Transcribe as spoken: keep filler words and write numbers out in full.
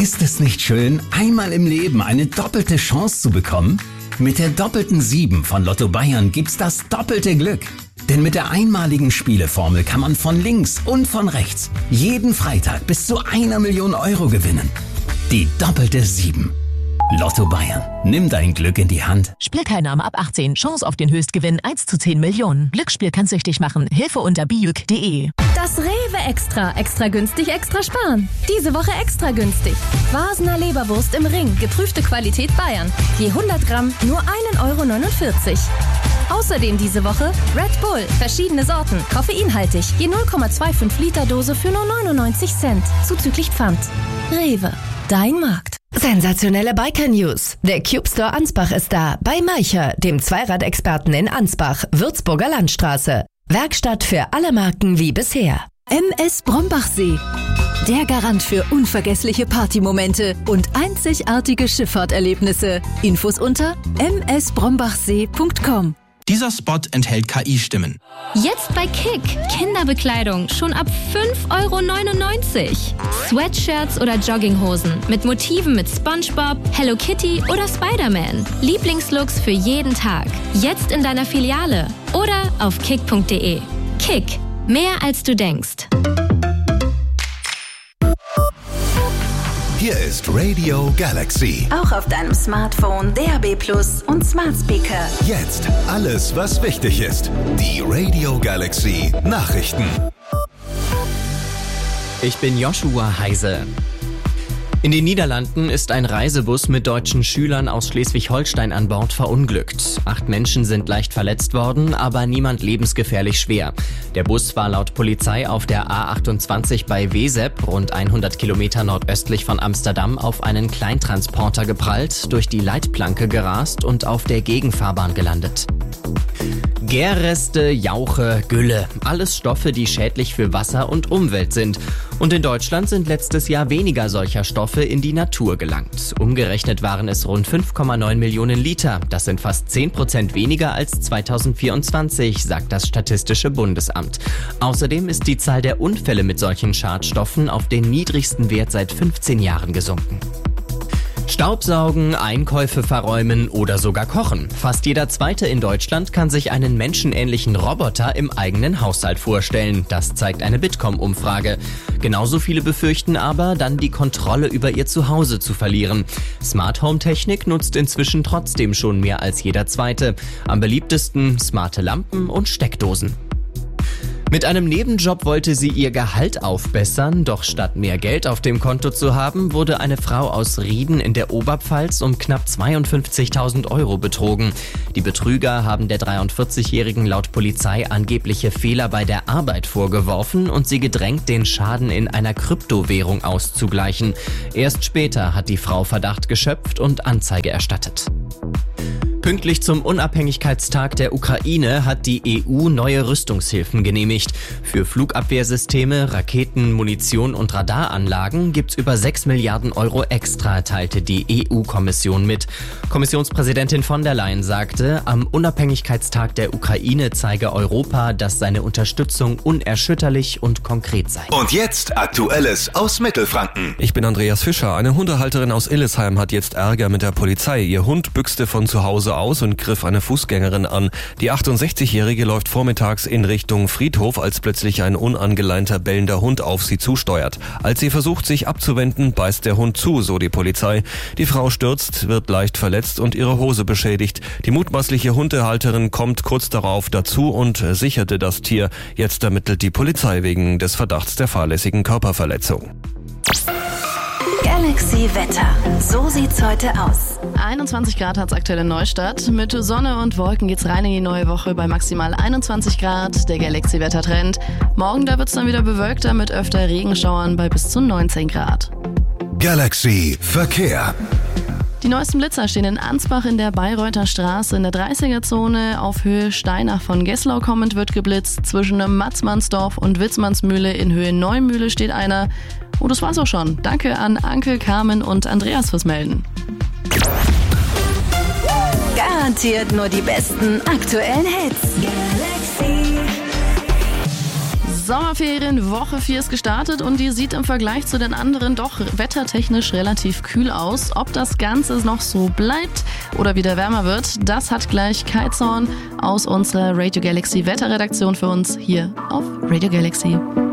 Ist es nicht schön, einmal im Leben eine doppelte Chance zu bekommen? Mit der doppelten sieben von Lotto Bayern gibt's das doppelte Glück. Denn mit der einmaligen Spieleformel kann man von links und von rechts jeden Freitag bis zu einer Million Euro gewinnen. Die doppelte sieben. Lotto Bayern. Nimm dein Glück in die Hand. Spielteilnahme ab achtzehn. Chance auf den Höchstgewinn eins zu zehn Millionen. Glücksspiel kann süchtig machen. Hilfe unter bijuk punkt de. Das Rewe Extra. Extra günstig, extra sparen. Diese Woche extra günstig. Vasener Leberwurst im Ring. Geprüfte Qualität Bayern. Je hundert Gramm nur ein Euro neunundvierzig. Außerdem diese Woche Red Bull. Verschiedene Sorten. Koffeinhaltig. Je null Komma fünfundzwanzig Liter Dose für nur neunundneunzig Cent. Zuzüglich Pfand. Rewe. Dein Markt. Sensationelle Biker-News. Der Cube Store Ansbach ist da. Bei Meicher, dem Zweiradexperten in Ansbach, Würzburger Landstraße. Werkstatt für alle Marken wie bisher. M S Brombachsee. Der Garant für unvergessliche Partymomente und einzigartige Schifffahrterlebnisse. Infos unter m s brombachsee punkt com. Dieser Spot enthält K I-Stimmen. Jetzt bei Kick. Kinderbekleidung schon ab fünf Euro neunundneunzig. Sweatshirts oder Jogginghosen mit Motiven mit SpongeBob, Hello Kitty oder Spider-Man. Lieblingslooks für jeden Tag. Jetzt in deiner Filiale oder auf kick punkt de. Kick. Mehr als du denkst. Hier ist Radio Galaxy. Auch auf deinem Smartphone, D A B Plus und Smart Speaker. Jetzt alles, was wichtig ist. Die Radio Galaxy Nachrichten. Ich bin Joshua Heise. In den Niederlanden ist ein Reisebus mit deutschen Schülern aus Schleswig-Holstein an Bord verunglückt. Acht Menschen sind leicht verletzt worden, aber niemand lebensgefährlich schwer. Der Bus war laut Polizei auf der A achtundzwanzig bei Wezep, rund hundert Kilometer nordöstlich von Amsterdam, auf einen Kleintransporter geprallt, durch die Leitplanke gerast und auf der Gegenfahrbahn gelandet. Gärreste, Jauche, Gülle. Alles Stoffe, die schädlich für Wasser und Umwelt sind. Und in Deutschland sind letztes Jahr weniger solcher Stoffe in die Natur gelangt. Umgerechnet waren es rund fünf Komma neun Millionen Liter. Das sind fast zehn Prozent weniger als zweitausendvierundzwanzig, sagt das Statistische Bundesamt. Außerdem ist die Zahl der Unfälle mit solchen Schadstoffen auf den niedrigsten Wert seit fünfzehn Jahren gesunken. Staubsaugen, Einkäufe verräumen oder sogar kochen. Fast jeder Zweite in Deutschland kann sich einen menschenähnlichen Roboter im eigenen Haushalt vorstellen. Das zeigt eine Bitkom-Umfrage. Genauso viele befürchten aber, dann die Kontrolle über ihr Zuhause zu verlieren. Smart Home Technik nutzt inzwischen trotzdem schon mehr als jeder Zweite. Am beliebtesten smarte Lampen und Steckdosen. Mit einem Nebenjob wollte sie ihr Gehalt aufbessern, doch statt mehr Geld auf dem Konto zu haben, wurde eine Frau aus Rieden in der Oberpfalz um knapp zweiundfünfzigtausend Euro betrogen. Die Betrüger haben der dreiundvierzigjährigen laut Polizei angebliche Fehler bei der Arbeit vorgeworfen und sie gedrängt, den Schaden in einer Kryptowährung auszugleichen. Erst später hat die Frau Verdacht geschöpft und Anzeige erstattet. Pünktlich zum Unabhängigkeitstag der Ukraine hat die E U neue Rüstungshilfen genehmigt. Für Flugabwehrsysteme, Raketen, Munition und Radaranlagen gibt's über sechs Milliarden Euro extra, teilte die E U-Kommission mit. Kommissionspräsidentin von der Leyen sagte, am Unabhängigkeitstag der Ukraine zeige Europa, dass seine Unterstützung unerschütterlich und konkret sei. Und jetzt Aktuelles aus Mittelfranken. Ich bin Andreas Fischer. Eine Hundehalterin aus Illesheim hat jetzt Ärger mit der Polizei. Ihr Hund büchste von zu Hause aus und griff eine Fußgängerin an. Die achtundsechzigjährige läuft vormittags in Richtung Friedhof, als plötzlich ein unangeleinter bellender Hund auf sie zusteuert. Als sie versucht, sich abzuwenden, beißt der Hund zu, so die Polizei. Die Frau stürzt, wird leicht verletzt und ihre Hose beschädigt. Die mutmaßliche Hundehalterin kommt kurz darauf dazu und sicherte das Tier. Jetzt ermittelt die Polizei wegen des Verdachts der fahrlässigen Körperverletzung. Galaxy Wetter. So sieht's heute aus. einundzwanzig Grad hat's aktuell in Neustadt. Mit Sonne und Wolken geht's rein in die neue Woche bei maximal einundzwanzig Grad. Der Galaxy Wettertrend. Morgen, da wird's dann wieder bewölkter mit öfter Regenschauern bei bis zu neunzehn Grad. Galaxy Verkehr. Die neuesten Blitzer stehen in Ansbach in der Bayreuther Straße in der dreißiger-Zone. Auf Höhe Steinach von Gesslau kommend wird geblitzt. Zwischen Matzmannsdorf und Witzmannsmühle in Höhe Neumühle steht einer. Oh, das war's auch schon. Danke an Anke, Carmen und Andreas fürs Melden. Garantiert nur die besten aktuellen Hits. Galaxy. Sommerferien, Woche vier ist gestartet und die sieht im Vergleich zu den anderen doch wettertechnisch relativ kühl aus. Ob das Ganze noch so bleibt oder wieder wärmer wird, das hat gleich Kai Zorn aus unserer Radio Galaxy Wetterredaktion für uns hier auf Radio Galaxy.